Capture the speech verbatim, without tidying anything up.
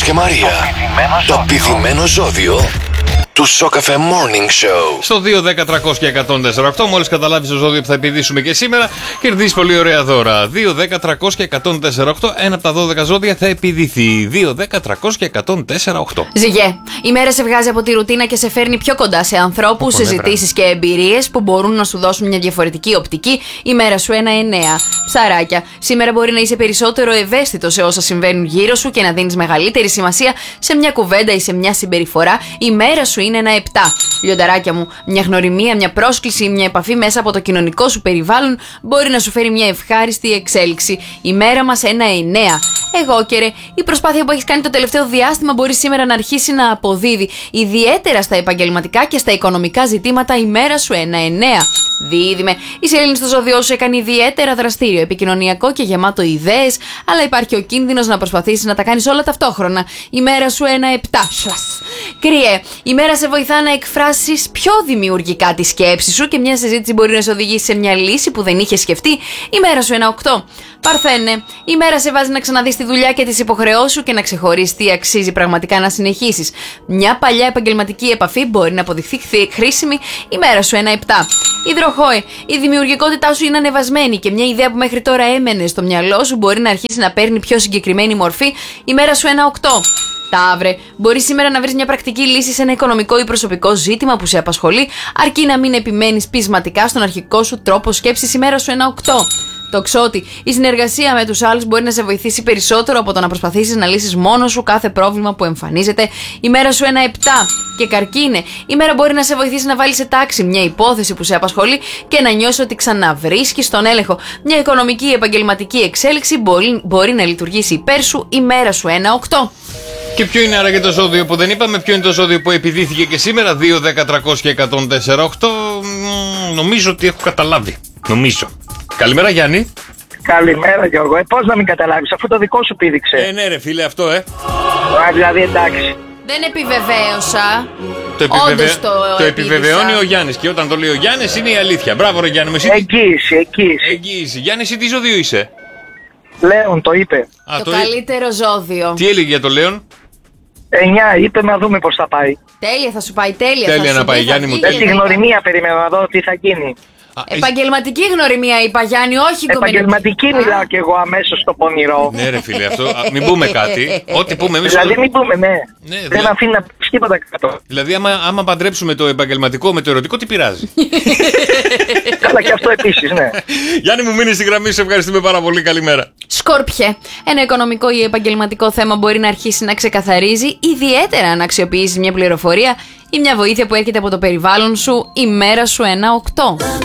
Νίκος και Μαρία. Το πηδημένο ζώδιο του Σοκαφέ Morning Show. Στο δύο δέκα τριακόσια εκατόν τέσσερα οκτώ, μόλις καταλάβεις το ζώδιο που θα επιδύσουμε και σήμερα, κερδίζεις πολύ ωραία δώρα. δύο δέκα τριακόσια εκατόν τέσσερα οκτώ, ένα από τα δώδεκα ζώδια θα επιδυθεί. δύο δέκα τριακόσια εκατόν τέσσερα οκτώ. Ζυγέ, η μέρα σε βγάζει από τη ρουτίνα και σε φέρνει πιο κοντά σε ανθρώπους, συζητήσεις και εμπειρίες που μπορούν να σου δώσουν μια διαφορετική οπτική. Η μέρα σου ένα εννέα. Ψαράκια, σήμερα μπορεί να είσαι περισσότερο ευαίσθητο σε όσα συμβαίνουν γύρω σου και να δίνεις μεγαλύτερη σημασία σε μια κουβέντα ή σε μια συμπεριφορά. Η μέρα σου είναι ένα επτά. Λιονταράκια μου, μια γνωριμία, μια πρόσκληση ή μια επαφή μέσα από το κοινωνικό σου περιβάλλον μπορεί να σου φέρει μια ευχάριστη εξέλιξη. Η μέρα μας ένα εννέα. Εγώ και ρε, η προσπάθεια που έχεις κάνει το τελευταίο διάστημα μπορεί σήμερα να αρχίσει να αποδίδει. Ιδιαίτερα στα επαγγελματικά και στα οικονομικά ζητήματα, η μέρα σου ένα εννέα. Δίδυμε, η σελήνη στο ζώδιό σου έκανε ιδιαίτερα δραστήριο, επικοινωνιακό και γεμάτο ιδέες, αλλά υπάρχει ο κίνδυνος να προσπαθήσεις να τα κάνεις όλα ταυτόχρονα. Η μέρα σου ένα επτά. Κρυέ, η μέρα σε βοηθά να εκφράσεις πιο δημιουργικά τη σκέψη σου και μια συζήτηση μπορεί να σε οδηγήσει σε μια λύση που δεν είχε σκεφτεί. Η μέρα σου ένα οκτώ. Παρθένε, η μέρα σε βάζει να ξαναδείς τη δουλειά και τις υποχρεώσεις σου και να ξεχωρίσεις τι αξίζει πραγματικά να συνεχίσεις. Μια παλιά επαγγελματική επαφή μπορεί να αποδειχθεί χρήσιμη. Η μέρα σου ένα επτά. Υδροχόε, η δημιουργικότητά σου είναι ανεβασμένη και μια ιδέα που μέχρι τώρα έμενε στο μυαλό σου μπορεί να αρχίσει να παίρνει πιο συγκεκριμένη μορφή. Η μέρα σου ένα οκτώ. Ταύρε, μπορεί σήμερα να βρεις μια πρακτική λύση σε ένα οικονομικό ή προσωπικό ζήτημα που σε απασχολεί, αρκεί να μην επιμένεις πεισματικά στον αρχικό σου τρόπο σκέψης. Η μέρα σου ένα οκτώ. Τοξότη, η συνεργασία με τους άλλους μπορεί να σε βοηθήσει περισσότερο από το να προσπαθήσεις να λύσεις μόνος σου κάθε πρόβλημα που εμφανίζεται. Η μέρα σου ένα επτά. Και καρκίνε, η μέρα μπορεί να σε βοηθήσει να βάλεις σε τάξη μια υπόθεση που σε απασχολεί και να νιώσεις ότι ξαναβρίσκεις τον έλεγχο. Μια οικονομική ή επαγγελματική εξέλιξη μπορεί, μπορεί να λειτουργήσει υπέρ σου. Η μέρα σου ένα οκτώ. Και ποιο είναι άραγε το ζώδιο που δεν είπαμε, ποιο είναι το ζώδιο που επιδύθηκε και σήμερα, δύο δέκα τριακόσια εκατόν τέσσερα οκτώ. Νομίζω ότι έχω καταλάβει. Νομίζω. Καλημέρα Γιάννη. Καλημέρα Γιώργο. Ε, πώς να μην καταλάβεις, αφού το δικό σου πήδηξε. Ε, ναι ρε φίλε, αυτό ε. Α, δηλαδή εντάξει. Δεν επιβεβαίωσα. Το, επιβεβαι... Όντως το, το επιβεβαιώνει ο Γιάννης και όταν το λέει ο Γιάννης είναι η αλήθεια. Μπράβο ρε Γιάννη. Εσύ... Εγγύηση, εγγύηση. Εγγύηση. Γιάννη, εσύ τι ζώδιο είσαι? Λέων, το είπε. Α, το, το καλύτερο ζώδιο. Τι έλεγε για το Λέων? εννιά είπε, να δούμε πώς θα πάει. Τέλεια, θα σου πάει τέλεια. Τέλεια θα να πάει, Γιάννη μου. Με τη γνωριμία περιμένω να δω τι θα γίνει. Α, επαγγελματική γνωριμία είπα Γιάννη, όχι επαγγελματική κομμενική. μιλάω κι εγώ αμέσως στο πονηρό. Ναι ρε φίλε, αυτό, α, μην πούμε κάτι. Ό,τι πούμε εμείς. Δηλαδή μην πούμε ναι, ναι δεν δηλαδή... αφήνει να πεις τίποτα κάτω. Δηλαδή άμα, άμα παντρέψουμε το επαγγελματικό με το ερωτικό, τι πειράζει? Καλά και αυτό επίσης, ναι. Γιάννη μου, μείνει στη γραμμή, σε ευχαριστούμε πάρα πολύ, καλημέρα. Σκόρπιε, ένα οικονομικό ή επαγγελματικό θέμα μπορεί να αρχίσει να ξεκαθαρίζει, ιδιαίτερα αν αξιοποιήσεις μια πληροφορία ή μια βοήθεια που έρχεται από το περιβάλλον σου. Η μέρα σου ένα οκτώ.